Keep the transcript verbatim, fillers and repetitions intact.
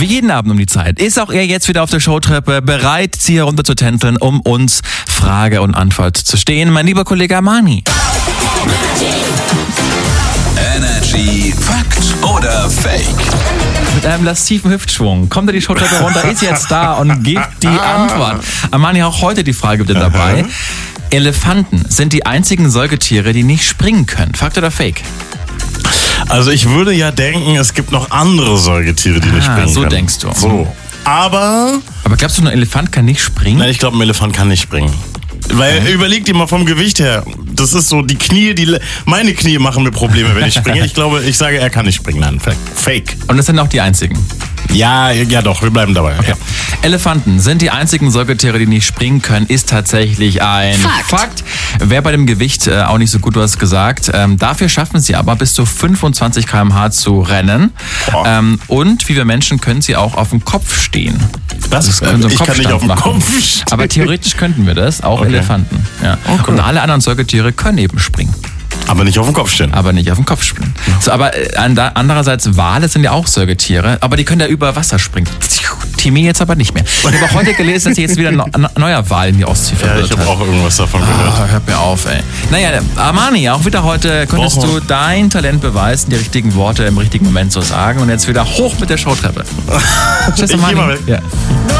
Wie jeden Abend um die Zeit ist auch er jetzt wieder auf der Showtreppe bereit, sie herunter zu tänzeln, um uns Frage und Antwort zu stehen. Mein lieber Kollege Armani. Energy Fakt oder Fake? Mit einem lasziven Hüftschwung kommt er die Showtreppe runter, ist jetzt da und gibt die Antwort. Armani, auch heute die Frage bitte dabei. Elefanten sind die einzigen Säugetiere, die nicht springen können. Fakt oder Fake? Also ich würde ja denken, es gibt noch andere Säugetiere, die nicht Ah, springen so können. denkst du. So. Aber, Aber glaubst du, ein Elefant kann nicht springen? nein, ich glaube, ein Elefant kann nicht springen. Weil, Okay. überleg dir mal vom Gewicht her, das ist so, die Knie, die, meine Knie machen mir Probleme, wenn ich springe. Ich glaube, ich sage, er kann nicht springen. Nein, Fake. Und das sind auch die einzigen. Ja, ja doch, wir bleiben dabei. Okay. Elefanten sind die einzigen Säugetiere, die nicht springen können, ist tatsächlich ein Fakt. Fakt. Wäre bei dem Gewicht äh, auch nicht so gut, du hast gesagt. Ähm, dafür schaffen sie aber bis zu fünfundzwanzig Kilometer pro Stunde zu rennen. Ähm, und wie wir Menschen können sie auch auf dem Kopf stehen. Das ist, können so einen ich kann nicht Kopfstand auf dem machen. Kopf stehen. Aber theoretisch könnten wir das, auch Okay. Elefanten. Ja. Okay. Und alle anderen Säugetiere können eben springen, Aber nicht auf dem Kopf stehen. aber nicht auf dem Kopf springen. So, aber äh, ander- andererseits, Wale sind ja auch Säugetiere, aber die können ja über Wasser springen. Timmy jetzt aber nicht mehr. Ich habe auch heute gelesen, dass jetzt wieder ein no- neuer Wal in die Ostsee Ja, verwirrt ich habe hat. auch irgendwas davon gehört. Ah, hört mir auf, ey. Naja, Armani, auch wieder heute konntest Woche. du dein Talent beweisen, die richtigen Worte im richtigen Moment zu sagen. Und jetzt wieder hoch mit der Showtreppe. Tschüss, Ich geh Armani. mal weg. Ja.